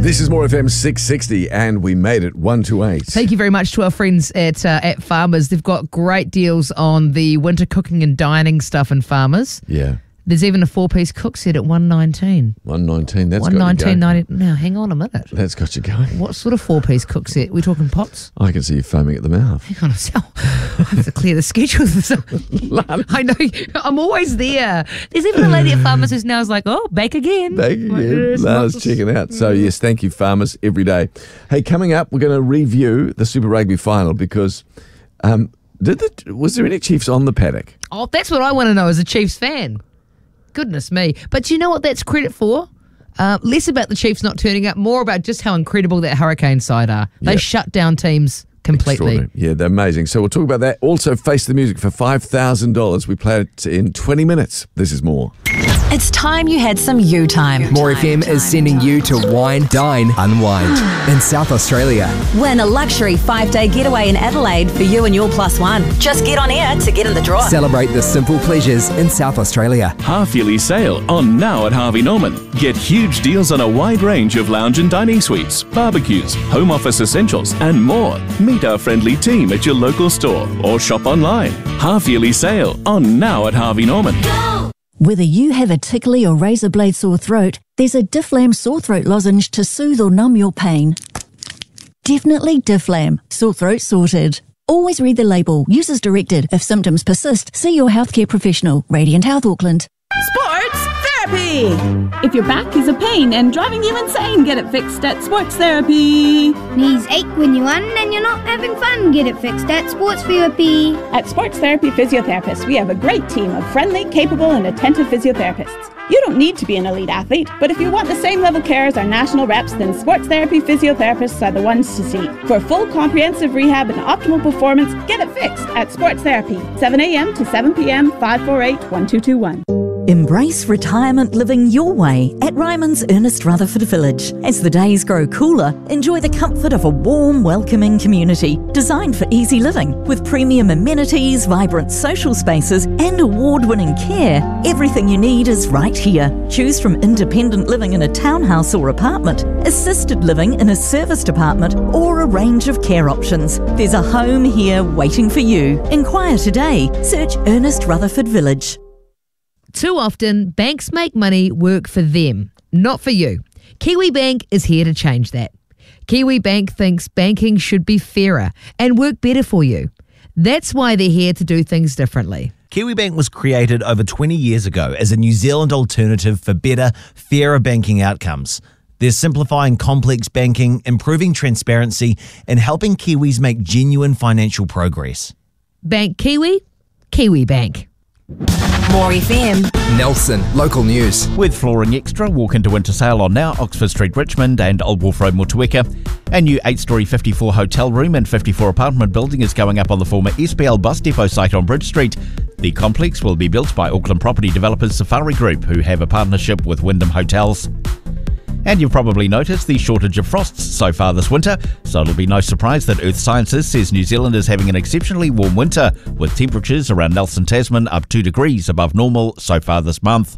This is More FM 660 and we made it 1 to 8. Thank you very much to our friends at Farmers. They've got great deals on the winter cooking and dining stuff in Farmers. Yeah. There's even a 4-piece cook set at $119. $119, that's got you going. $119.90. Now, hang on a minute. That's got you going. What sort of 4-piece cook set? We talking pots? I can see you foaming at the mouth. Hang on a second. I have to clear the schedule. I know. I'm always there. There's even a lady at Farmers who's now is like, oh, back again. Back again. Lara's checking out. So, yes, thank you, Farmers, every day. Hey, coming up, we're going to review the Super Rugby final because was there any Chiefs on the paddock? Oh, that's what I want to know as a Chiefs fan. Goodness me. But do you know what that's credit for? Less about the Chiefs not turning up, more about just how incredible that Hurricane side are. They shut down teams completely. Yeah, they're amazing. So we'll talk about that. Also, Face the Music for $5,000. We play it in 20 minutes. This is more. It's time you had some you time. More FM is sending you to Wine, Dine, Unwind in South Australia. Win a luxury 5-day getaway in Adelaide for you and your plus one. Just get on air to get in the draw. Celebrate the simple pleasures in South Australia. Half-yearly sale on now at Harvey Norman. Get huge deals on a wide range of lounge and dining suites, barbecues, home office essentials and more. Meet our friendly team at your local store or shop online. Half-yearly sale on now at Harvey Norman. Whether you have a tickly or razor blade sore throat, there's a Difflam sore throat lozenge to soothe or numb your pain. Definitely Difflam. Sore throat sorted. Always read the label. Use as directed. If symptoms persist, see your healthcare professional. Radiant Health Auckland. Sports Therapy! If your back is a pain and driving you insane, get it fixed at Sports Therapy. Knees ache when you run and you're not having fun, get it fixed at Sports Therapy. At Sports Therapy Physiotherapists, we have a great team of friendly, capable and attentive physiotherapists. You don't need to be an elite athlete, but if you want the same level care as our national reps, then Sports Therapy Physiotherapists are the ones to see. For full comprehensive rehab and optimal performance, get it fixed at Sports Therapy, 7 a.m. to 7 p.m, 548-1221. Embrace retirement living your way at Ryman's Ernest Rutherford Village. As the days grow cooler, enjoy the comfort of a warm, welcoming community designed for easy living. With premium amenities, vibrant social spaces and award-winning care, everything you need is right here. Choose from independent living in a townhouse or apartment, assisted living in a serviced apartment or a range of care options. There's a home here waiting for you. Inquire today. Search Ernest Rutherford Village. Too often, banks make money work for them, not for you. Kiwi Bank is here to change that. Kiwi Bank thinks banking should be fairer and work better for you. That's why they're here to do things differently. Kiwi Bank was created over 20 years ago as a New Zealand alternative for better, fairer banking outcomes. They're simplifying complex banking, improving transparency, and helping Kiwis make genuine financial progress. Bank Kiwi, Kiwi Bank. More FM. Nelson, local news. With Flooring Extra, walk into winter sale on now, Oxford Street, Richmond and Old Wolf Road, Motueka. A new 8-storey 54 hotel room and 54 apartment building is going up on the former SPL bus depot site on Bridge Street. The complex will be built by Auckland property developers Safari Group, who have a partnership with Wyndham Hotels. And you've probably noticed the shortage of frosts so far this winter, so it'll be no surprise that Earth Sciences says New Zealand is having an exceptionally warm winter, with temperatures around Nelson, Tasman up 2 degrees above normal so far this month.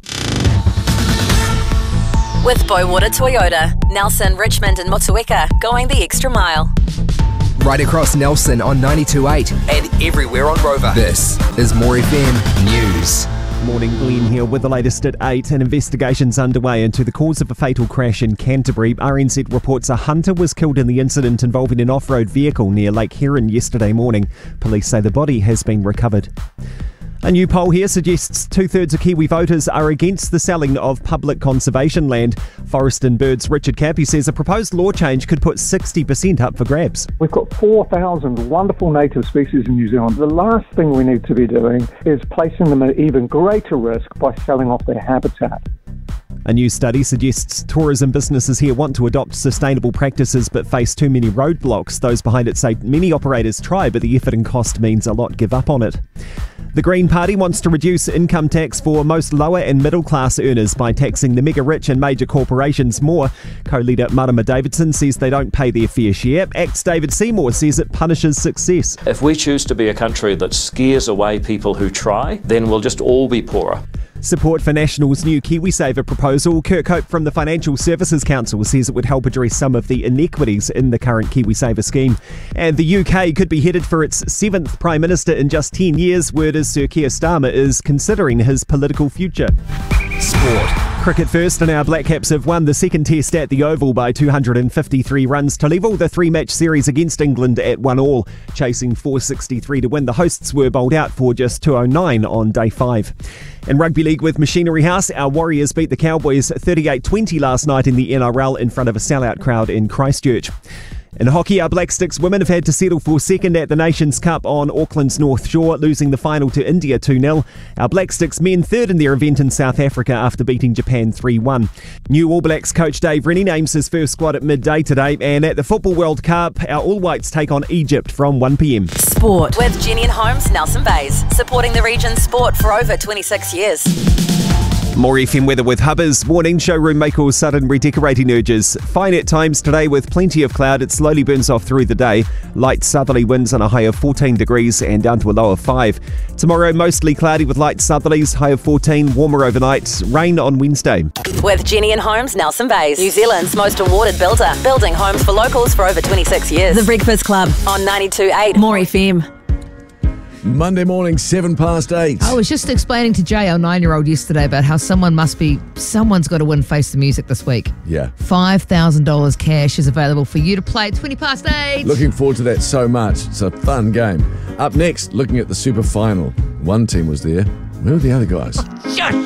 With Bowater Toyota, Nelson, Richmond and Motueka, going the extra mile. Right across Nelson on 92.8 and everywhere on Rover. This is More FM News. Morning, Glenn here with the latest at 8. An investigation's underway into the cause of a fatal crash in Canterbury. RNZ reports a hunter was killed in the incident involving an off-road vehicle near Lake Heron yesterday morning. Police say the body has been recovered. A new poll here suggests 2/3 of Kiwi voters are against the selling of public conservation land. Forest and Birds' Richard Cappy says a proposed law change could put 60% up for grabs. We've got 4,000 wonderful native species in New Zealand. The last thing we need to be doing is placing them at even greater risk by selling off their habitat. A new study suggests tourism businesses here want to adopt sustainable practices but face too many roadblocks. Those behind it say many operators try, but the effort and cost means a lot give up on it. The Green Party wants to reduce income tax for most lower and middle class earners by taxing the mega rich and major corporations more. Co-leader Marama Davidson says they don't pay their fair share. ACT's David Seymour says it punishes success. If we choose to be a country that scares away people who try, then we'll just all be poorer. Support for National's new KiwiSaver proposal. Kirk Hope from the Financial Services Council says it would help address some of the inequities in the current KiwiSaver scheme. And the UK could be headed for its 7th Prime Minister in just 10 years. Word is Sir Keir Starmer is considering his political future. Sport. Cricket first, and our Black Caps have won the second test at the Oval by 253 runs to level the 3-match series against England at 1-1, chasing 463 to win. The hosts were bowled out for just 209 on day 5. In Rugby League with Machinery House, our Warriors beat the Cowboys 38-20 last night in the NRL in front of a sellout crowd in Christchurch. In hockey, our Black Sticks women have had to settle for second at the Nations Cup on Auckland's North Shore, losing the final to India 2-0. Our Black Sticks men third in their event in South Africa after beating Japan 3-1. New All Blacks coach Dave Rennie names his first squad at midday today, and at the Football World Cup, our All Whites take on Egypt from 1pm. Sport with Jenny and Holmes, Nelson Bays, supporting the region's sport for over 26 years. More FM weather with Hubbers. Morning, showroom make all sudden redecorating urges. Fine at times today with plenty of cloud. It slowly burns off through the day. Light southerly winds on a high of 14 degrees and down to a low of 5. Tomorrow, mostly cloudy with light southerlies, high of 14, warmer overnight. Rain on Wednesday. With Jenny and Holmes, Nelson Bays, New Zealand's most awarded builder, building homes for locals for over 26 years. The Breakfast Club on 92.8 More FM. Monday morning, 8:07. I was just explaining to Jay, our 9-year-old, yesterday about how someone's got to win Face the Music this week. Yeah. $5,000 cash is available for you to play at 8:20. Looking forward to that so much. It's a fun game. Up next, looking at the super final. One team was there. Who were the other guys? Shush!